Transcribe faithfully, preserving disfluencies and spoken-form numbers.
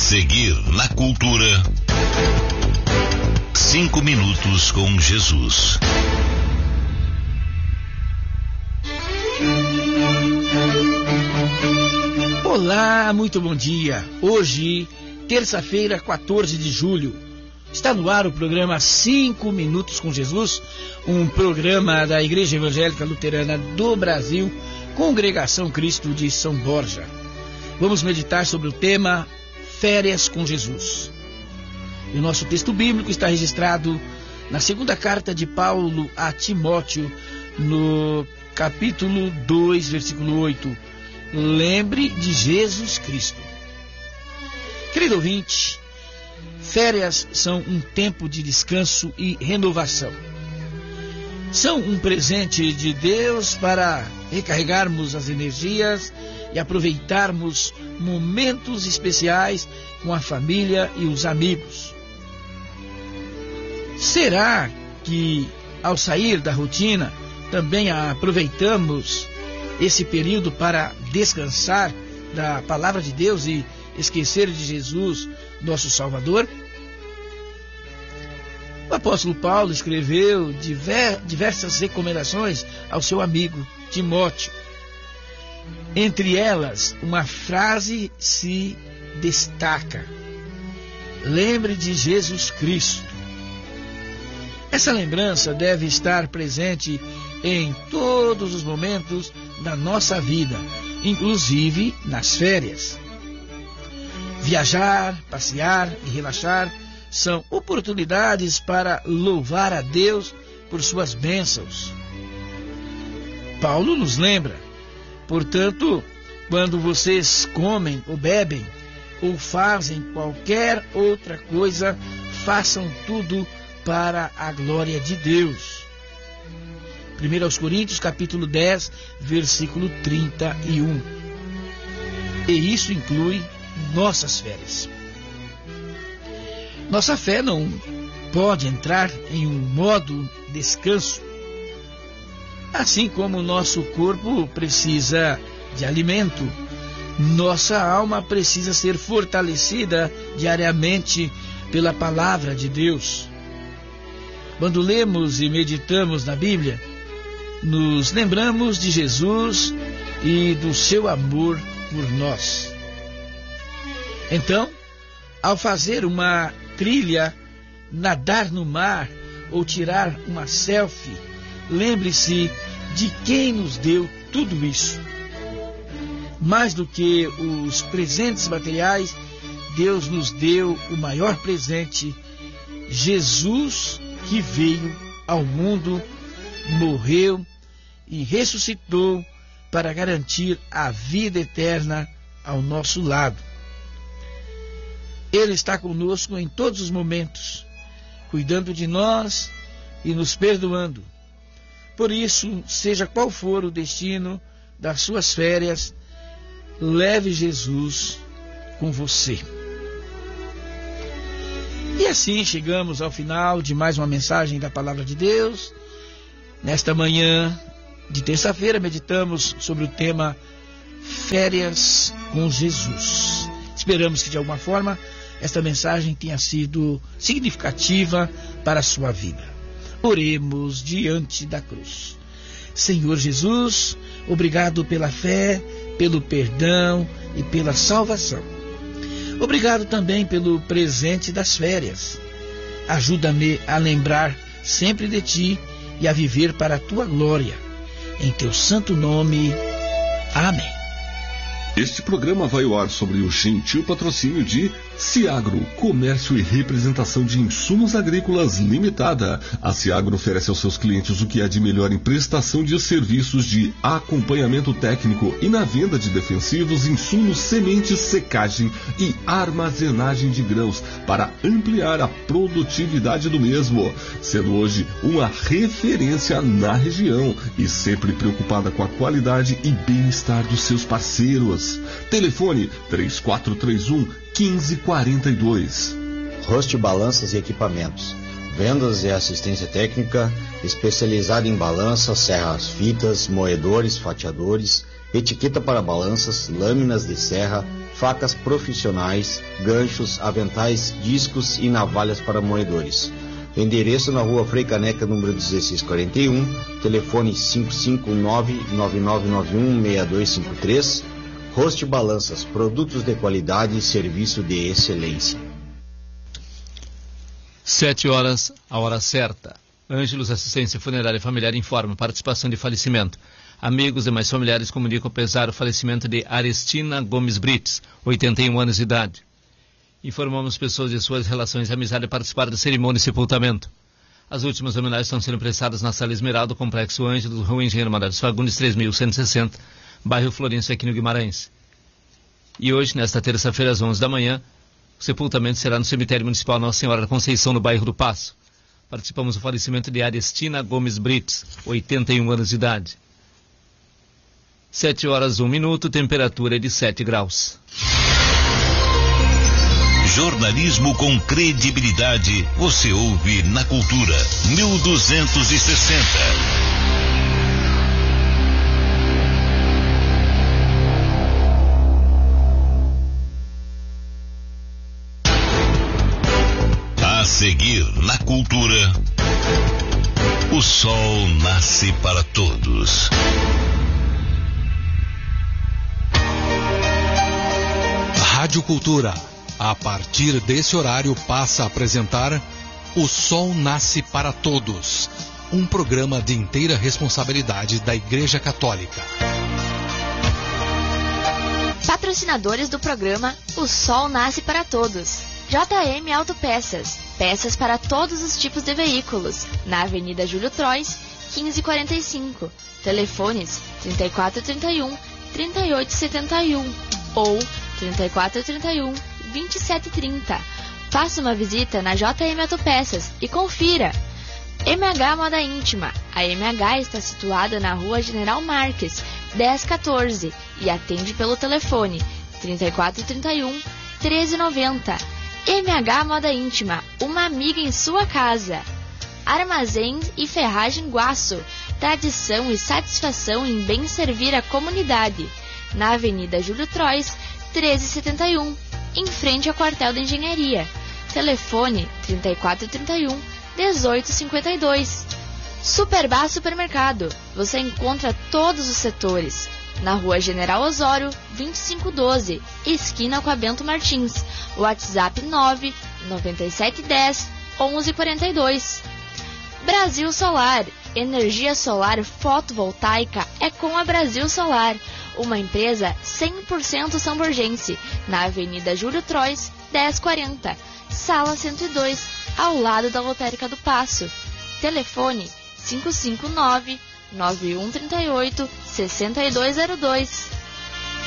Seguir na cultura. Cinco minutos com Jesus. Olá, muito bom dia. Hoje, terça-feira, quatorze de julho, está no ar o programa Cinco Minutos com Jesus, um programa da Igreja Evangélica Luterana do Brasil, Congregação Cristo de São Borja. Vamos meditar sobre o tema Férias com Jesus. E o nosso texto bíblico está registrado na segunda carta de Paulo a Timóteo, no capítulo dois, versículo oito. Lembre de Jesus Cristo. Querido ouvinte, férias são um tempo de descanso e renovação. São um presente de Deus para recarregarmos as energias e aproveitarmos momentos especiais com a família e os amigos. Será que, ao sair da rotina, também aproveitamos esse período para descansar da palavra de Deus e esquecer de Jesus, nosso Salvador? O apóstolo Paulo escreveu diver, diversas recomendações ao seu amigo Timóteo. Entre elas, uma frase se destaca: lembre de Jesus Cristo. Essa lembrança deve estar presente em todos os momentos da nossa vida, inclusive nas férias. Viajar, passear e relaxar são oportunidades para louvar a Deus por suas bênçãos. Paulo nos lembra: portanto, quando vocês comem ou bebem ou fazem qualquer outra coisa, façam tudo para a glória de Deus. primeira aos Coríntios, capítulo dez, versículo trinta e um. E isso inclui nossas férias. Nossa fé não pode entrar em um modo descanso. Assim como o nosso corpo precisa de alimento, nossa alma precisa ser fortalecida diariamente pela palavra de Deus. Quando lemos e meditamos na Bíblia, nos lembramos de Jesus e do seu amor por nós. Então, ao fazer uma trilha, nadar no mar ou tirar uma selfie, lembre-se de quem nos deu tudo isso. Mais do que os presentes materiais, Deus nos deu o maior presente: Jesus, que veio ao mundo, morreu e ressuscitou para garantir a vida eterna ao nosso lado. Ele está conosco em todos os momentos, cuidando de nós e nos perdoando. Por isso, seja qual for o destino das suas férias, leve Jesus com você. E assim chegamos ao final de mais uma mensagem da Palavra de Deus. Nesta manhã de terça-feira, meditamos sobre o tema Férias com Jesus. Esperamos que, de alguma forma, esta mensagem tenha sido significativa para a sua vida. Oremos diante da cruz. Senhor Jesus, obrigado pela fé, pelo perdão e pela salvação. Obrigado também pelo presente das férias. Ajuda-me a lembrar sempre de Ti e a viver para a Tua glória. Em Teu santo nome. Amém. Este programa vai ao ar sobre o gentil patrocínio de Ciagro, comércio e representação de insumos agrícolas limitada. A Ciagro oferece aos seus clientes o que há de melhor em prestação de serviços de acompanhamento técnico e na venda de defensivos, insumos, sementes, secagem e armazenagem de grãos para ampliar a produtividade do mesmo, sendo hoje uma referência na região e sempre preocupada com a qualidade e bem-estar dos seus parceiros. Telefone três quatro três um, um cinco quatro dois. Host Balanças e Equipamentos. Vendas e assistência técnica especializada em balanças, serras, fitas, moedores, fatiadores, etiqueta para balanças, lâminas de serra, facas profissionais, ganchos, aventais, discos e navalhas para moedores. Endereço na rua Frei Caneca, número dezesseis quarenta e um, telefone cinco cinco nove, nove nove nove um, seis dois cinco três. Host Balanças, produtos de qualidade e serviço de excelência. Sete horas, a hora certa. Ângelos Assistência Funerária Familiar informa participação de falecimento. Amigos e mais familiares comunicam pesar o falecimento de Arestina Gomes Brites, oitenta e um anos de idade. Informamos pessoas de suas relações de amizade a participar da cerimônia e sepultamento. As últimas homenagens estão sendo prestadas na Sala Esmeralda, Complexo Ângelos, Rua Engenheiro Magalhães Fagundes, três mil cento e sessenta, bairro Florencio, aqui no Guimarães. E hoje, nesta terça-feira, às onze da manhã, o sepultamento será no Cemitério Municipal Nossa Senhora da Conceição, no bairro do Paço. Participamos do falecimento de Arestina Gomes Brites, oitenta e um anos de idade. Sete horas, um minuto, temperatura é de sete graus. Jornalismo com credibilidade, você ouve na Cultura mil duzentos e sessenta. A seguir na Cultura, o sol nasce para todos. Rádio Cultura, a partir desse horário, passa a apresentar O Sol Nasce para Todos, um programa de inteira responsabilidade da Igreja Católica. Patrocinadores do programa O Sol Nasce para Todos. J M Autopeças, peças para todos os tipos de veículos, na Avenida Júlio Trois, quinze quarenta e cinco. Telefones trinta e quatro trinta e um, trinta e oito setenta e um ou trinta e quatro trinta e um, vinte e sete trinta. Faça uma visita na J M Autopeças e confira. M H Moda Íntima. A M H está situada na Rua General Marques, dez quatorze, e atende pelo telefone trinta e quatro trinta e um, treze noventa. M H Moda Íntima, uma amiga em sua casa. Armazém e Ferragem Guaço. Tradição e satisfação em bem servir a comunidade. Na Avenida Júlio Trois, treze setenta e um, em frente ao quartel de engenharia. Telefone trinta e quatro trinta e um, dezoito cinquenta e dois. Superbá Supermercado. Você encontra todos os setores. Na Rua General Osório, vinte e cinco doze, esquina com a Bento Martins. WhatsApp nove nove sete um zero, onze quarenta e dois. Brasil Solar. Energia solar fotovoltaica é com a Brasil Solar, uma empresa cem por cento samborgense, na Avenida Júlio Trois, dez quarenta, Sala cento e dois, ao lado da Lotérica do Paço. Telefone cinco cinco nove, nove um três oito, seis dois zero dois.